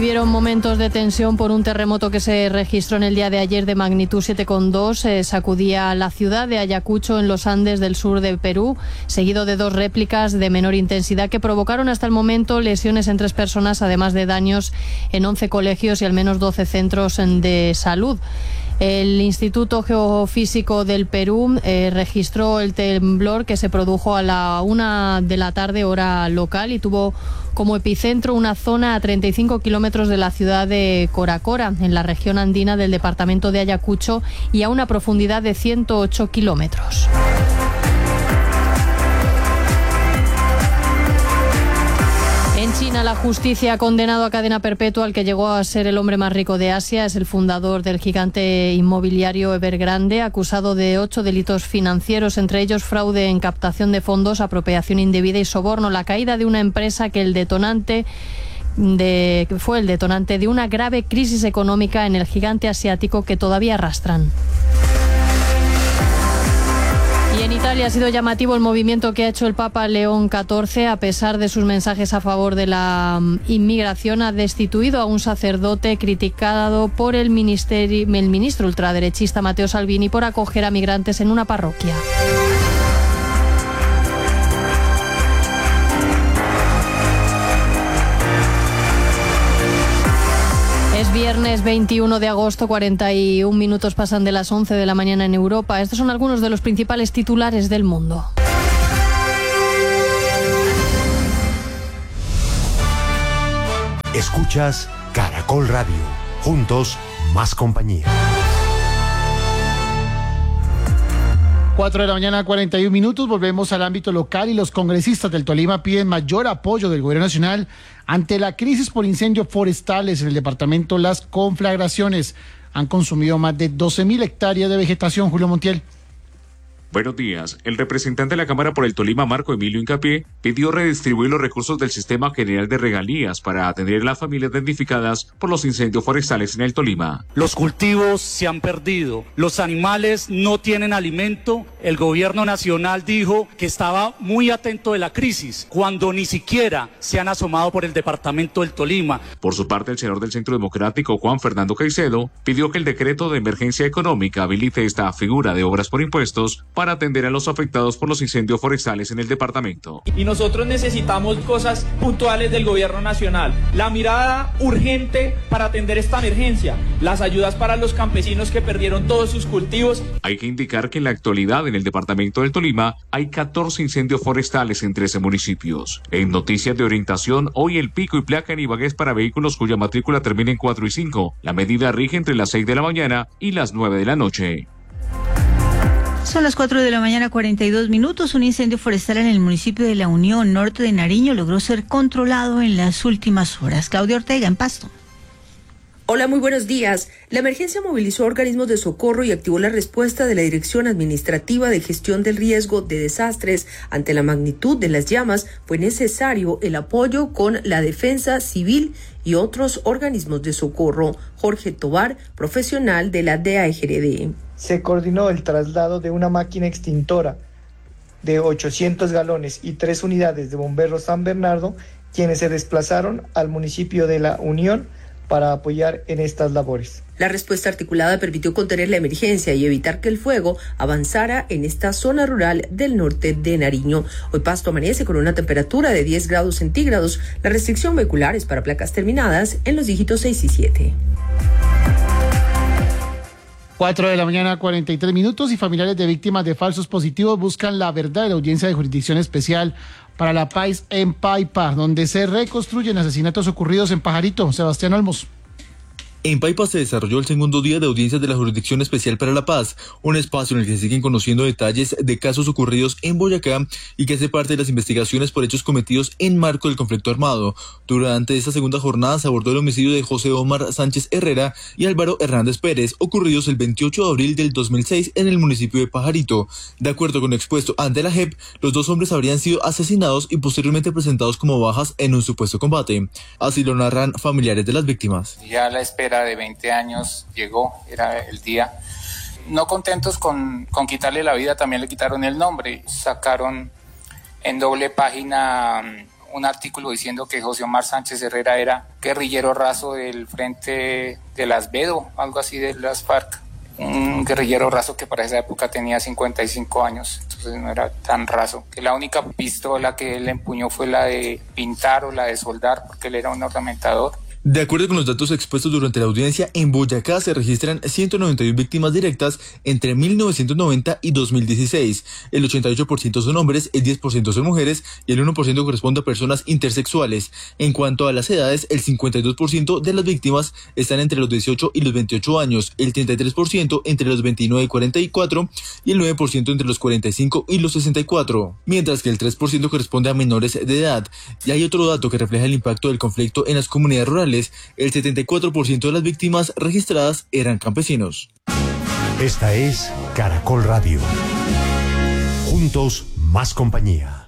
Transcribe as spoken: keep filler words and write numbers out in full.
Vieron momentos de tensión por un terremoto que se registró en el día de ayer de magnitud siete coma dos. Eh, sacudía la ciudad de Ayacucho en los Andes del sur de Perú, seguido de dos réplicas de menor intensidad que provocaron hasta el momento lesiones en tres personas, además de daños en once colegios y al menos doce centros de salud. El Instituto Geofísico del Perú eh, registró el temblor que se produjo a la una de la tarde hora local y tuvo como epicentro una zona a treinta y cinco kilómetros de la ciudad de Coracora, en la región andina del departamento de Ayacucho, y a una profundidad de ciento ocho kilómetros. En China, la justicia ha condenado a cadena perpetua al que llegó a ser el hombre más rico de Asia. Es el fundador del gigante inmobiliario Evergrande, acusado de ocho delitos financieros, entre ellos fraude en captación de fondos, apropiación indebida y soborno. La caída de una empresa que el detonante de, fue el detonante de una grave crisis económica en el gigante asiático que todavía arrastran. Y en Italia ha sido llamativo el movimiento que ha hecho el Papa León catorce. A pesar de sus mensajes a favor de la inmigración, ha destituido a un sacerdote criticado por el, ministerio, el ministro ultraderechista Matteo Salvini por acoger a migrantes en una parroquia. Es viernes veintiuno de agosto, cuarenta y un minutos pasan de las once de la mañana en Europa. Estos son algunos de los principales titulares del mundo. Escuchas Caracol Radio. Juntos, más compañía. cuatro de la mañana, cuarenta y un minutos. Volvemos al ámbito local y los congresistas del Tolima piden mayor apoyo del gobierno nacional ante la crisis por incendios forestales en el departamento. Las conflagraciones han consumido más de doce mil hectáreas de vegetación. Julio Montiel. Buenos días. El representante de la Cámara por el Tolima, Marco Emilio Hincapié, pidió redistribuir los recursos del Sistema General de Regalías para atender a las familias damnificadas por los incendios forestales en el Tolima. Los cultivos se han perdido, los animales no tienen alimento. El gobierno nacional dijo que estaba muy atento de la crisis, cuando ni siquiera se han asomado por el departamento del Tolima. Por su parte, el senador del Centro Democrático, Juan Fernando Caicedo, pidió que el decreto de emergencia económica habilite esta figura de obras por impuestos para atender a los afectados por los incendios forestales en el departamento. Y nosotros necesitamos cosas puntuales del gobierno nacional. La mirada urgente para atender esta emergencia. Las ayudas para los campesinos que perdieron todos sus cultivos. Hay que indicar que en la actualidad en el departamento del Tolima hay catorce incendios forestales en trece municipios. En noticias de orientación, hoy el pico y placa en Ibagué es para vehículos cuya matrícula termina en cuatro y cinco. La medida rige entre las seis de la mañana y las nueve de la noche. Son las cuatro de la mañana, cuarenta y dos minutos. Un incendio forestal en el municipio de La Unión, norte de Nariño, logró ser controlado en las últimas horas. Claudia Ortega, en Pasto. Hola, muy buenos días. La emergencia movilizó organismos de socorro y activó la respuesta de la Dirección Administrativa de Gestión del Riesgo de Desastres. Ante la magnitud de las llamas, fue necesario el apoyo con la Defensa Civil y otros organismos de socorro. Jorge Tobar, profesional de la D A G R D. Se coordinó el traslado de una máquina extintora de ochocientos galones y tres unidades de bomberos San Bernardo, quienes se desplazaron al municipio de La Unión para apoyar en estas labores. La respuesta articulada permitió contener la emergencia y evitar que el fuego avanzara en esta zona rural del norte de Nariño. Hoy Pasto amanece con una temperatura de diez grados centígrados. La restricción vehicular es para placas terminadas en los dígitos seis y siete. cuatro de la mañana, cuarenta y tres minutos, y familiares de víctimas de falsos positivos buscan la verdad de la Audiencia de Jurisdicción Especial para la Paz en Paipa, donde se reconstruyen asesinatos ocurridos en Pajarito. Sebastián Olmos. En Paipa se desarrolló el segundo día de audiencias de la Jurisdicción Especial para la Paz, un espacio en el que se siguen conociendo detalles de casos ocurridos en Boyacá y que hace parte de las investigaciones por hechos cometidos en marco del conflicto armado. Durante esta segunda jornada se abordó el homicidio de José Omar Sánchez Herrera y Álvaro Hernández Pérez, ocurridos el veintiocho de abril del dos mil seis en el municipio de Pajarito. De acuerdo con lo expuesto ante la J E P, los dos hombres habrían sido asesinados y posteriormente presentados como bajas en un supuesto combate. Así lo narran familiares de las víctimas. Ya la espera de veinte años llegó, era el día. No contentos con, con quitarle la vida, también le quitaron el nombre. Sacaron en doble página un artículo diciendo que José Omar Sánchez Herrera era guerrillero raso del Frente de las Bedo, algo así de las FARC. Un guerrillero raso que para esa época tenía cincuenta y cinco años, entonces no era tan raso. Que la única pistola que él empuñó fue la de pintar o la de soldar, porque él era un ornamentador. De acuerdo con los datos expuestos durante la audiencia, en Boyacá se registran ciento noventa y uno víctimas directas entre mil novecientos noventa y dos mil dieciséis. El ochenta y ocho por ciento son hombres, el diez por ciento son mujeres y el uno por ciento corresponde a personas intersexuales. En cuanto a las edades, el cincuenta y dos por ciento de las víctimas están entre los dieciocho y los veintiocho años, el treinta y tres por ciento entre los veintinueve y cuarenta y cuatro y el nueve por ciento entre los cuarenta y cinco y los sesenta y cuatro, mientras que el tres por ciento corresponde a menores de edad. Y hay otro dato que refleja el impacto del conflicto en las comunidades rurales. El setenta y cuatro por ciento de las víctimas registradas eran campesinos. Esta es Caracol Radio. Juntos, más compañía.